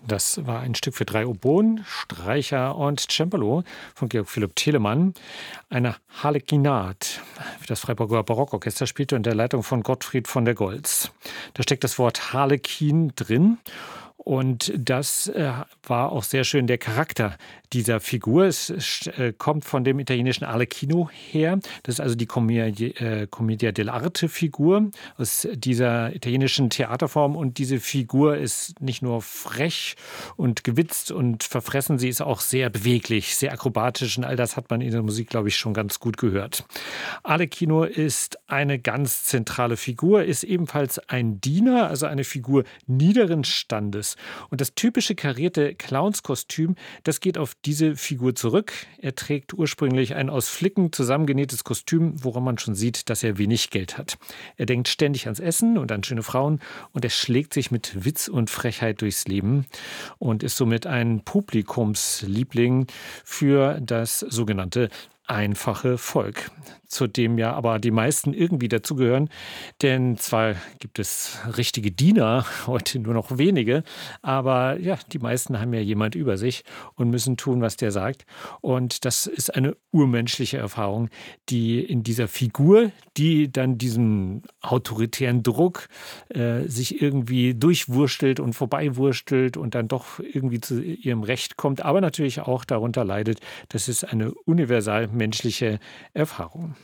Das war ein Stück für 3 Oboen, Streicher und Cembalo von Georg Philipp Telemann. Eine Harlekinat, wie das Freiburger Barockorchester spielte unter der Leitung von Gottfried von der Goltz. Da steckt das Wort Harlekin drin. Und das war auch sehr schön der Charakter dieser Figur. Es kommt von dem italienischen Arlecchino her. Das ist also die Commedia dell'arte-Figur aus dieser italienischen Theaterform. Und diese Figur ist nicht nur frech und gewitzt und verfressen, sie ist auch sehr beweglich, sehr akrobatisch. Und all das hat man in der Musik, glaube ich, schon ganz gut gehört. Arlecchino ist eine ganz zentrale Figur, ist ebenfalls ein Diener, also eine Figur niederen Standes. Und das typische karierte Clownskostüm, das geht auf diese Figur zurück. Er trägt ursprünglich ein aus Flicken zusammengenähtes Kostüm, woran man schon sieht, dass er wenig Geld hat. Er denkt ständig ans Essen und an schöne Frauen und er schlägt sich mit Witz und Frechheit durchs Leben und ist somit ein Publikumsliebling für das sogenannte einfache Volk, zu dem ja aber die meisten irgendwie dazugehören. Denn zwar gibt es richtige Diener, heute nur noch wenige, aber ja, die meisten haben ja jemand über sich und müssen tun, was der sagt. Und das ist eine urmenschliche Erfahrung, die in dieser Figur, die dann diesem autoritären Druck sich irgendwie durchwurstelt und vorbeiwurstelt und dann doch irgendwie zu ihrem Recht kommt, aber natürlich auch darunter leidet. Das ist eine universal menschliche Erfahrung.